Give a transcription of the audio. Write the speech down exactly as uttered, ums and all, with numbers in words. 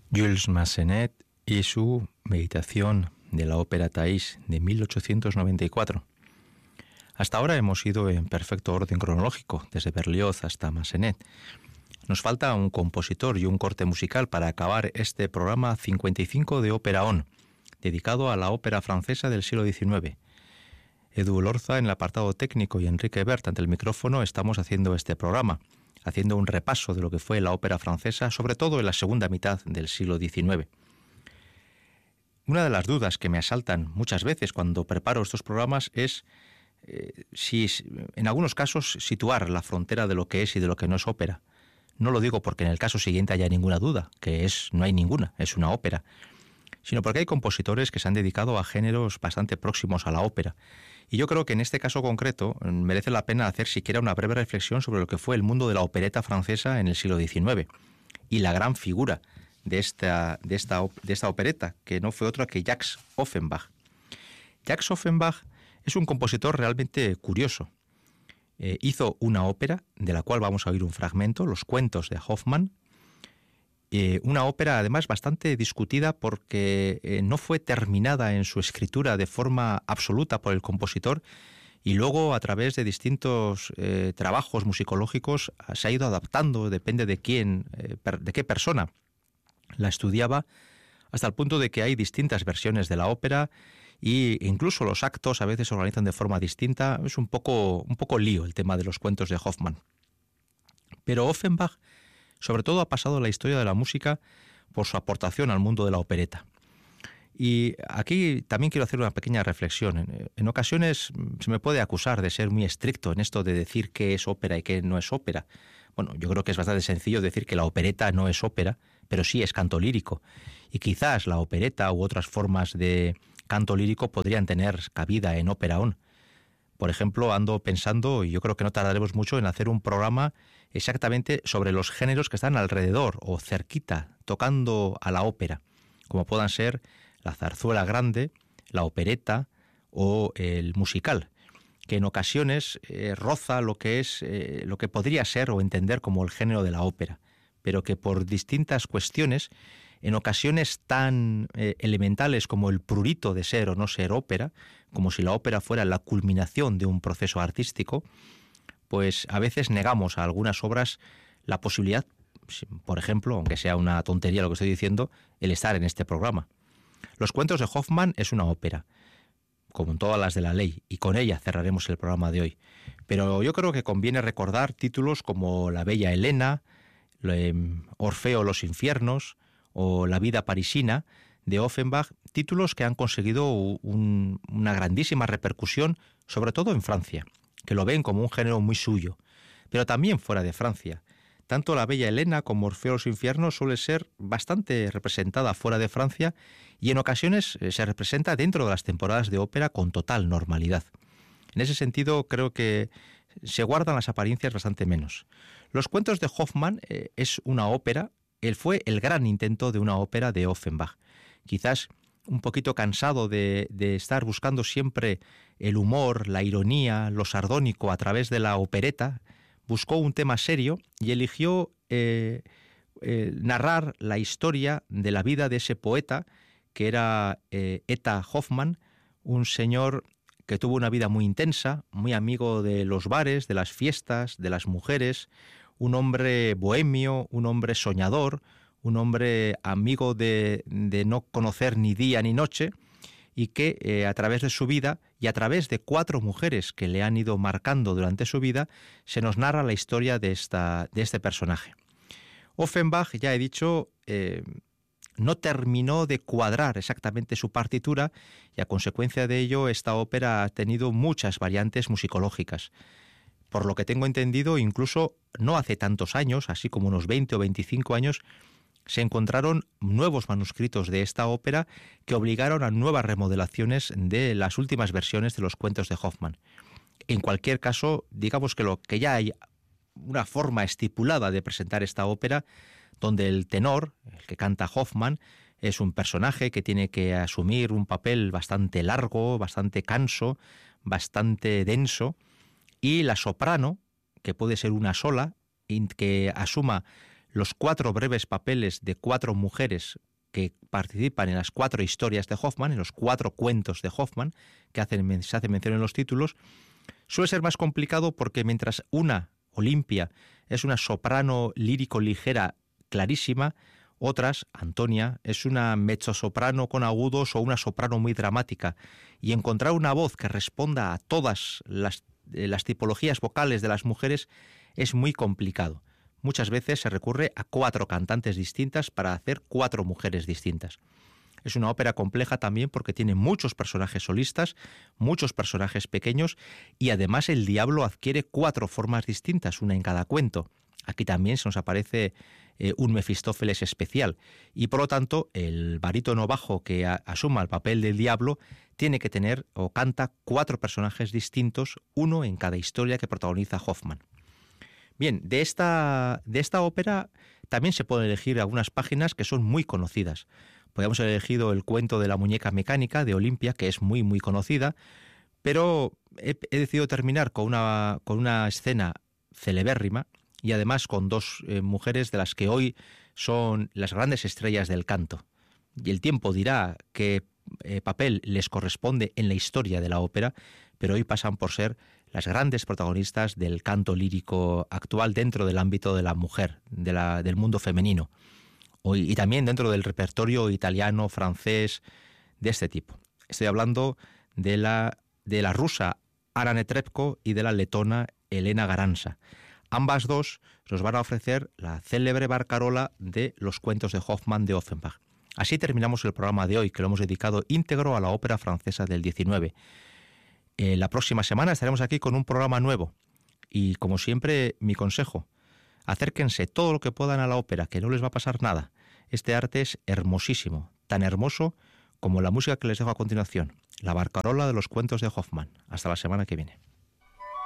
Jules Massenet y su Meditación de la ópera Thais de mil ochocientos noventa y cuatro. Hasta ahora hemos ido en perfecto orden cronológico, desde Berlioz hasta Massenet. Nos falta un compositor y un corte musical para acabar este programa cincuenta y cinco de Ópera On, dedicado a la ópera francesa del siglo diecinueve. Edu Lorza en el apartado técnico y Enrique Bert ante el micrófono estamos haciendo este programa, haciendo un repaso de lo que fue la ópera francesa, sobre todo en la segunda mitad del siglo diecinueve. Una de las dudas que me asaltan muchas veces cuando preparo estos programas es eh, si, en algunos casos, situar la frontera de lo que es y de lo que no es ópera. No lo digo porque en el caso siguiente haya ninguna duda, que es no hay ninguna, es una ópera, sino porque hay compositores que se han dedicado a géneros bastante próximos a la ópera. Y yo creo que en este caso concreto merece la pena hacer siquiera una breve reflexión sobre lo que fue el mundo de la opereta francesa en el siglo diecinueve y la gran figura de esta, de esta, de esta opereta, que no fue otra que Jacques Offenbach. Jacques Offenbach es un compositor realmente curioso. Eh, hizo una ópera, de la cual vamos a oír un fragmento, Los cuentos de Hoffmann, eh, una ópera además bastante discutida porque eh, no fue terminada en su escritura de forma absoluta por el compositor y luego a través de distintos eh, trabajos musicológicos se ha ido adaptando, depende de quién, eh, per, de qué persona la estudiaba, hasta el punto de que hay distintas versiones de la ópera e incluso los actos a veces se organizan de forma distinta. Es un poco, un poco lío el tema de los cuentos de Hoffmann. Pero Offenbach sobre todo ha pasado la historia de la música por su aportación al mundo de la opereta. Y aquí también quiero hacer una pequeña reflexión. En, en ocasiones se me puede acusar de ser muy estricto en esto de decir qué es ópera y qué no es ópera. Bueno, yo creo que es bastante sencillo decir que la opereta no es ópera, pero sí es canto lírico. Y quizás la opereta u otras formas de canto lírico podrían tener cabida en Ópera On. Por ejemplo, ando pensando, y yo creo que no tardaremos mucho en hacer un programa exactamente sobre los géneros que están alrededor o cerquita, tocando a la ópera, como puedan ser la zarzuela grande, la opereta o el musical, que en ocasiones eh, roza lo que es, eh, lo que podría ser o entender como el género de la ópera, pero que por distintas cuestiones, en ocasiones tan eh, elementales como el prurito de ser o no ser ópera, como si la ópera fuera la culminación de un proceso artístico, pues a veces negamos a algunas obras la posibilidad, por ejemplo, aunque sea una tontería lo que estoy diciendo, el estar en este programa. Los cuentos de Hoffmann es una ópera, como en todas las de la ley, y con ella cerraremos el programa de hoy. Pero yo creo que conviene recordar títulos como La Bella Helena, Orfeo los infiernos o La vida parisina de Offenbach, títulos que han conseguido un, una grandísima repercusión, sobre todo en Francia, que lo ven como un género muy suyo, pero también fuera de Francia. Tanto La Bella Helena como Orfeo los infiernos suele ser bastante representada fuera de Francia y en ocasiones se representa dentro de las temporadas de ópera con total normalidad. En ese sentido creo que se guardan las apariencias bastante menos. Los cuentos de Hoffmann eh, es una ópera, él fue el gran intento de una ópera de Offenbach. Quizás un poquito cansado de, de estar buscando siempre el humor, la ironía, lo sardónico a través de la opereta, buscó un tema serio y eligió eh, eh, narrar la historia de la vida de ese poeta que era eh, Eta Hoffmann, un señor que tuvo una vida muy intensa, muy amigo de los bares, de las fiestas, de las mujeres, un hombre bohemio, un hombre soñador, un hombre amigo de, de no conocer ni día ni noche, y que eh, a través de su vida y a través de cuatro mujeres que le han ido marcando durante su vida, se nos narra la historia de, esta, de este personaje. Offenbach, ya he dicho, eh, no terminó de cuadrar exactamente su partitura y a consecuencia de ello esta ópera ha tenido muchas variantes musicológicas. Por lo que tengo entendido, incluso no hace tantos años, así como unos veinte o veinticinco años, se encontraron nuevos manuscritos de esta ópera que obligaron a nuevas remodelaciones de las últimas versiones de los cuentos de Hoffmann. En cualquier caso, digamos que lo que ya hay una forma estipulada de presentar esta ópera, donde el tenor, el que canta Hoffmann, es un personaje que tiene que asumir un papel bastante largo, bastante canso, bastante denso, y la soprano, que puede ser una sola, que asuma los cuatro breves papeles de cuatro mujeres que participan en las cuatro historias de Hoffmann, en los cuatro cuentos de Hoffmann, que hacen, se hace mención en los títulos, suele ser más complicado porque mientras una, Olimpia, es una soprano lírico ligera clarísima, otras, Antonia, es una mezzosoprano con agudos o una soprano muy dramática, y encontrar una voz que responda a todas las, eh, las tipologías vocales de las mujeres es muy complicado. Muchas veces se recurre a cuatro cantantes distintas para hacer cuatro mujeres distintas. Es una ópera compleja también porque tiene muchos personajes solistas, muchos personajes pequeños, y además el diablo adquiere cuatro formas distintas, una en cada cuento. Aquí también se nos aparece eh, un Mefistófeles especial, y por lo tanto el barítono bajo que a, asuma el papel del diablo tiene que tener o canta cuatro personajes distintos, uno en cada historia que protagoniza Hoffmann. Bien, de esta, de esta ópera también se pueden elegir algunas páginas que son muy conocidas. Podríamos haber elegido el cuento de la muñeca mecánica de Olimpia, que es muy muy conocida, pero he, he decidido terminar con una, con una escena celebérrima y además con dos eh, mujeres de las que hoy son las grandes estrellas del canto. Y el tiempo dirá qué eh, papel les corresponde en la historia de la ópera, pero hoy pasan por ser las grandes protagonistas del canto lírico actual dentro del ámbito de la mujer, de la, del mundo femenino. Hoy, y también dentro del repertorio italiano, francés, de este tipo. Estoy hablando de la, de la rusa Anna Netrebko y de la letona Elena Garanza. Ambas dos nos van a ofrecer la célebre barcarola de los cuentos de Hoffmann de Offenbach. Así terminamos el programa de hoy, que lo hemos dedicado íntegro a la ópera francesa del diecinueve. Eh, la próxima semana estaremos aquí con un programa nuevo. Y como siempre, mi consejo: acérquense todo lo que puedan a la ópera, que no les va a pasar nada. Este arte es hermosísimo, tan hermoso como la música que les dejo a continuación, la barcarola de los cuentos de Hoffmann. Hasta la semana que viene.